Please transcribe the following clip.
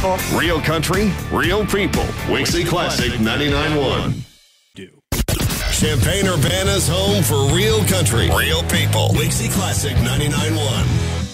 people. Real country, real people. Wixie Classic 99.1. Champaign-Urbana's home for real country, real people. Wixie Classic 99.1.